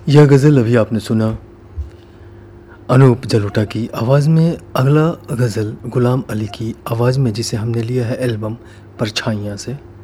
यह गज़ल अभी आपने सुना अनूप जलोटा की आवाज़ में। अगला गज़ल गुलाम अली की आवाज़ में, जिसे हमने लिया है एल्बम परछाइयाँ से।